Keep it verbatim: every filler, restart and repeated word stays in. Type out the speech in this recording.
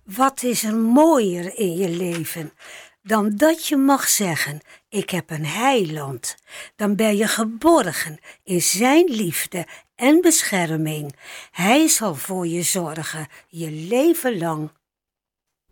Wat is er mooier in je leven dan dat je mag zeggen, ik heb een heiland. Dan ben je geborgen in zijn liefde en bescherming. Hij zal voor je zorgen, je leven lang.